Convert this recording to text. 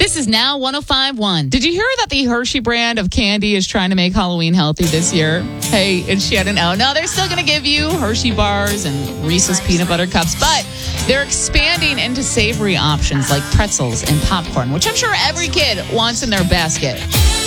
This is Now 105.1. Did you hear that the Hershey brand of candy is trying to make Halloween healthy this year? Hey, it's Shannon O. No, they're still going to give you Hershey bars and Reese's peanut butter cups, but they're expanding into savory options like pretzels and popcorn, which I'm sure every kid wants in their basket.